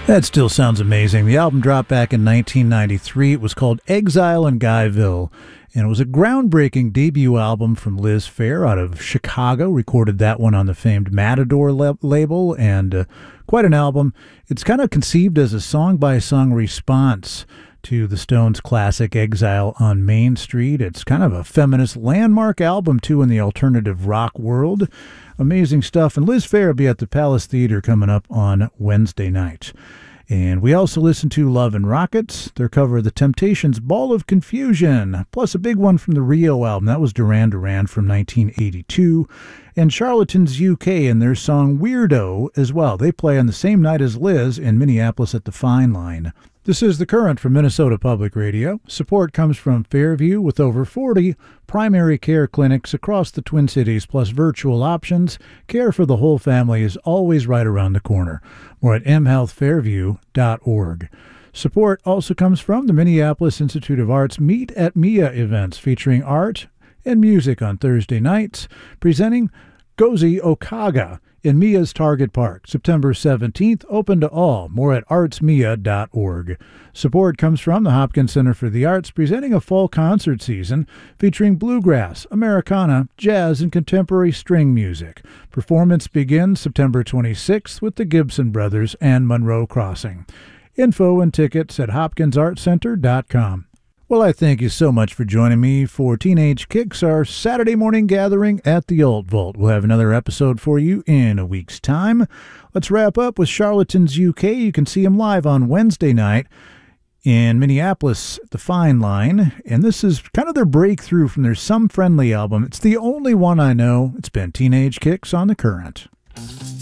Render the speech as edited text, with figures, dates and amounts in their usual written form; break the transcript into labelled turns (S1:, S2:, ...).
S1: That still sounds amazing. The album dropped back in 1993. It was called Exile in Guyville, and it was a groundbreaking debut album from Liz Phair out of Chicago. Recorded that one on the famed Matador label, and quite an album. It's kind of conceived as a song-by-song response to the Stones' classic Exile on Main Street. It's kind of a feminist landmark album, too, in the alternative rock world. Amazing stuff. And Liz Phair will be at the Palace Theater coming up on Wednesday night. And we also listened to Love and Rockets, their cover of The Temptations' Ball of Confusion, plus a big one from the Rio album. That was Duran Duran from 1982. And Charlatans UK and their song Weirdo as well. They play on the same night as Liz in Minneapolis at the Fine Line. This is The Current from Minnesota Public Radio. Support comes from Fairview with over 40 primary care clinics across the Twin Cities, plus virtual options. Care for the whole family is always right around the corner. More at mhealthfairview.org. Support also comes from the Minneapolis Institute of Art's Meet at Mia events featuring art and music on Thursday nights, presenting Gozi Okaga in Mia's Target Park, September 17th, open to all. More at artsmia.org. Support comes from the Hopkins Center for the Arts, presenting a fall concert season featuring bluegrass, Americana, jazz, and contemporary string music. Performance begins September 26th with the Gibson Brothers and Monroe Crossing. Info and tickets at hopkinsartcenter.com. Well, I thank you so much for joining me for Teenage Kicks, our Saturday morning gathering at the Alt Vault. We'll have another episode for you in a week's time. Let's wrap up with Charlatans UK. You can see them live on Wednesday night in Minneapolis at the Fine Line, and this is kind of their breakthrough from their Some Friendly album. It's the only one I know. It's been Teenage Kicks on The Current.